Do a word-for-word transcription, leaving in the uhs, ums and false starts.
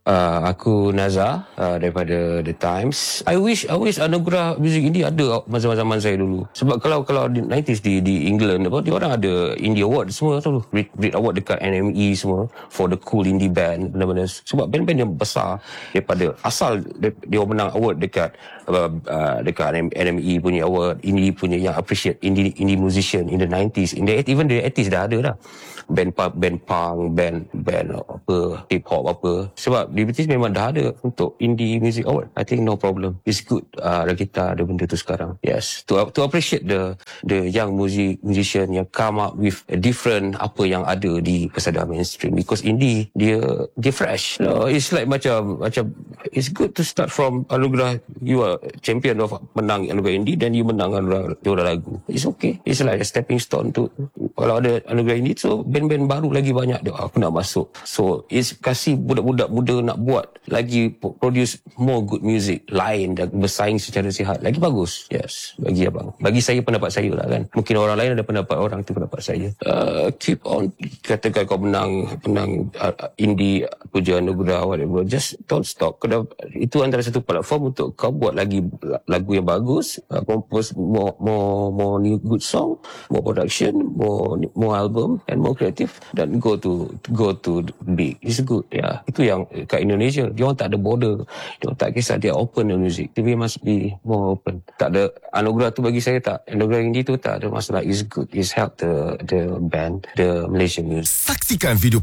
Uh, aku Nazar uh, daripada The Times. I wish I wish anugerah muzik indie ada masa-masa zaman saya dulu. Sebab kalau kalau di nineties di di England apa, dia orang ada indie award semua tu. Brit, Brit Award dekat N M E semua for the cool indie band, benar-benar. Sebab band-band yang besar daripada asal dia, dia menang award dekat uh, uh, dekat N M E punya award, indie punya yang appreciate indie indie musician in the nineties, in the even the eighties dah ada dah. Band punk, band punk, band band apa, hip hop apa. Sebab di British memang dah ada untuk indie music award. I think no problem. It's good uh, kita ada benda tu sekarang. Yes, to to appreciate the the young music musician yang come up with a different apa yang ada di pesada mainstream, because indie dia dia fresh. No, it's like macam macam it's good to start from anugerah, you are champion of menang anugerah indie, dan you menang anugerah juara lagu. It's okay. It's like a stepping stone tu. Kalau ada anugerah indie, so band-band baru lagi banyak dia, aku nak masuk. So it's kasih budak-budak muda nak buat lagi, produce more good music lain dan bersaing secara sihat lagi bagus. Yes, bagi abang, bagi saya, pendapat saya lah kan. Mungkin orang lain ada pendapat orang tu, pendapat saya uh, keep on. Katakan kau menang menang uh, indie puja anugerah whatever, just don't stop. Kena, itu antara satu platform untuk kau buat lagi lagu yang bagus, uh, compose more more more new good song, more production, more more album and more kreatif, dan go to go to big. It's good ya. Yeah. Itu yang kat Indonesia, dia orang tak ada border, dia orang tak kisah, dia open the music. T V must be more open. Tak ada anugerah tu, bagi saya tak, anugerah indie tu tak ada masalah. It's good, it's help the the band, the Malaysian music. Saksikan video